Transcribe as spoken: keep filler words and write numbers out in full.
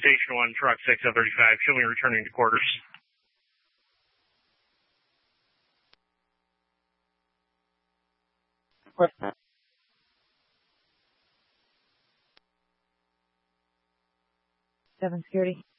Station one, Truck six F thirty-five. Show me returning to quarters. What? Seven security.